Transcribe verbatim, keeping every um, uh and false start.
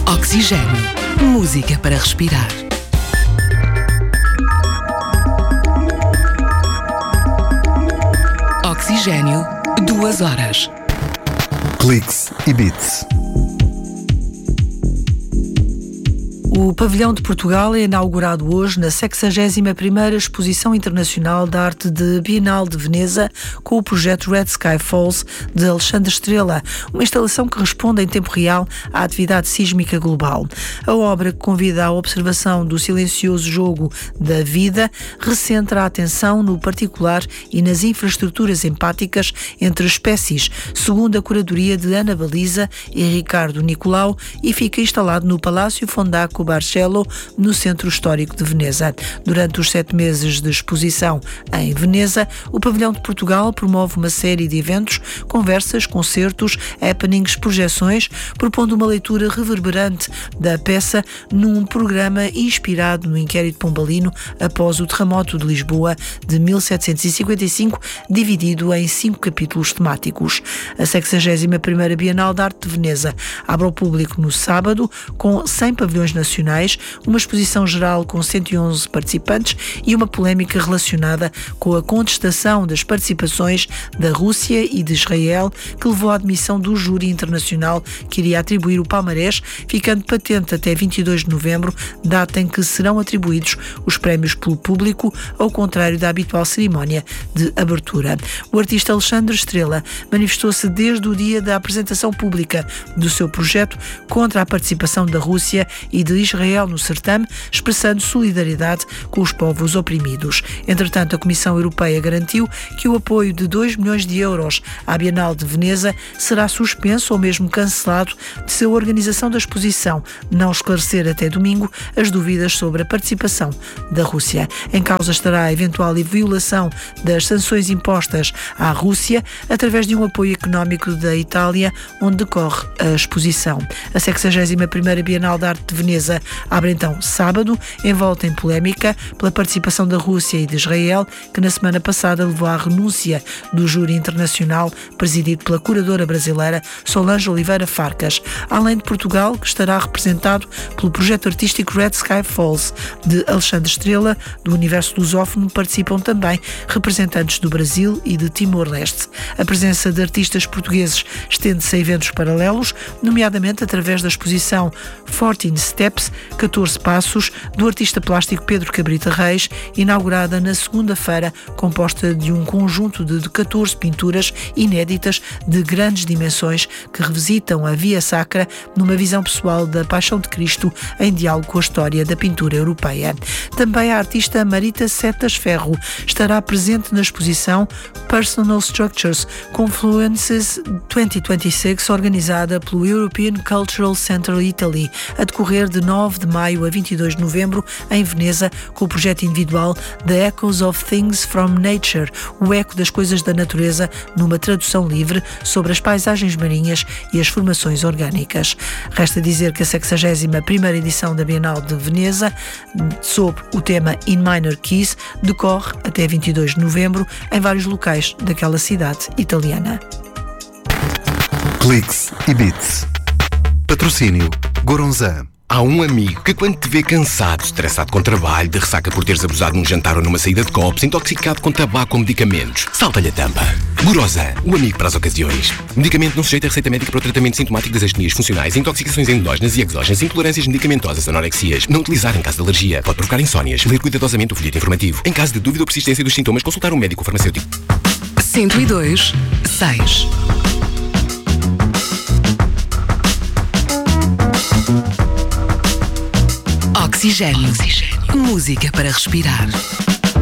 Oxigênio. Música para respirar. Oxigênio. Duas horas. Cliques e Beats. O Pavilhão de Portugal é inaugurado hoje na sexagésima primeira Exposição Internacional de Arte de Bienal de Veneza com o projeto Red Sky Falls de Alexandre Estrela, uma instalação que responde em tempo real à atividade sísmica global. A obra, que convida à observação do silencioso jogo da vida, recentra a atenção no particular e nas infraestruturas empáticas entre espécies, segundo a curadoria de Ana Baliza e Ricardo Nicolau, e fica instalado no Palácio Fondaco Barcelo, no Centro Histórico de Veneza. Durante os sete meses de exposição em Veneza, o Pavilhão de Portugal promove uma série de eventos, conversas, concertos, happenings, projeções, propondo uma leitura reverberante da peça num programa inspirado no inquérito pombalino após o terremoto de Lisboa de mil setecentos e cinquenta e cinco, dividido em cinco capítulos temáticos. A sexagésima primeira Bienal de Arte de Veneza abre ao público no sábado, com cem pavilhões nacionais, uma exposição geral com cento e onze participantes e uma polémica relacionada com a contestação das participações da Rússia e de Israel, que levou à admissão do júri internacional que iria atribuir o palmarés, ficando patente até vinte e dois de novembro, data em que serão atribuídos os prémios pelo público, ao contrário da habitual cerimónia de abertura. O artista Alexandre Estrela manifestou-se desde o dia da apresentação pública do seu projeto contra a participação da Rússia e de Israel no certame, expressando solidariedade com os povos oprimidos. Entretanto, a Comissão Europeia garantiu que o apoio de dois milhões de euros à Bienal de Veneza será suspenso ou mesmo cancelado se a organização da exposição não esclarecer até domingo as dúvidas sobre a participação da Rússia. Em causa estará a eventual violação das sanções impostas à Rússia através de um apoio económico da Itália, onde decorre a exposição. A sexagésima primeira Bienal de Arte de Veneza abre então sábado, envolta em polémica pela participação da Rússia e de Israel, que na semana passada levou à renúncia do júri internacional presidido pela curadora brasileira Solange Oliveira Farcas, além de Portugal, que estará representado pelo projeto artístico Red Sky Falls de Alexandre Estrela. Do universo lusófono participam também representantes do Brasil e de Timor-Leste. A presença de artistas portugueses estende-se a eventos paralelos, nomeadamente através da exposição quatorze Steps, catorze Passos, do artista plástico Pedro Cabrita Reis, inaugurada na segunda-feira, composta de um conjunto de catorze pinturas inéditas de grandes dimensões que revisitam a Via Sacra numa visão pessoal da Paixão de Cristo em diálogo com a história da pintura europeia. Também a artista Marita Setas Ferro estará presente na exposição Personal Structures Confluences dois mil e vinte e seis, organizada pelo European Cultural Center Italy, a decorrer de nove de maio a vinte e dois de novembro em Veneza, com o projeto individual The Echoes of Things from Nature, o eco das coisas da natureza, numa tradução livre sobre as paisagens marinhas e as formações orgânicas. Resta dizer que a sexagésima primeira edição da Bienal de Veneza, sob o tema In Minor Keys, decorre até vinte e dois de novembro em vários locais daquela cidade italiana. Cliques e Beats. Patrocínio Goronzan. Há um amigo que, quando te vê cansado, estressado com trabalho, de ressaca por teres abusado num jantar ou numa saída de copos, intoxicado com tabaco ou medicamentos, salta-lhe a tampa. Goronzan, o amigo para as ocasiões. Medicamento não sujeito a receita médica para o tratamento sintomático das astenias funcionais, intoxicações endógenas e exógenas, intolerâncias medicamentosas, anorexias. Não utilizar em caso de alergia. Pode provocar insónias. Ler cuidadosamente o folheto informativo. Em caso de dúvida ou persistência dos sintomas, consultar um médico farmacêutico. cento e dois, seis. Oxigênio. Oxigênio. Música para respirar.